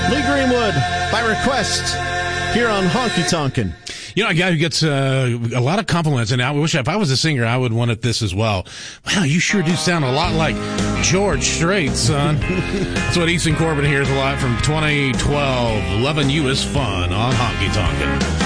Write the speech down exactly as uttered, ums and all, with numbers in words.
Lee Greenwood, by request, here on Honky Tonkin'. You know, a guy who gets uh, a lot of compliments, and I wish if I was a singer, I would want it this as well. Wow, you sure do sound a lot like George Strait, son. That's what Easton Corbin hears a lot from twenty twelve. Loving You Is Fun on Honky Tonkin'.